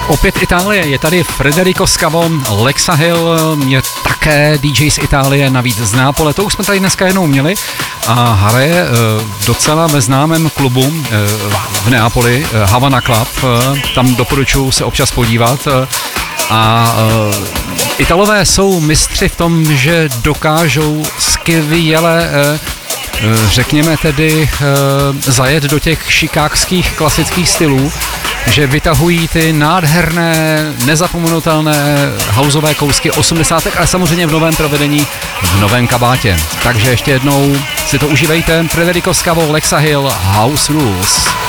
Opět Itálie, je tady Federico Scavo, Lexa Hill, je také DJ z Itálie, navíc z Neapole, to už jsme tady dneska jednou měli a hraje docela ve známém klubu v Neapoli, Havana Club, tam doporučuji se občas podívat a Italové jsou mistři v tom, že dokážou skvěle řekněme tedy zajet do těch šikákských klasických stylů, že vytahují ty nádherné, nezapomenutelné houseové kousky 80. ale samozřejmě v novém provedení, v novém kabátě. Takže ještě jednou si to užívejte. Federico Scavo, Lexa Hill, House Rules.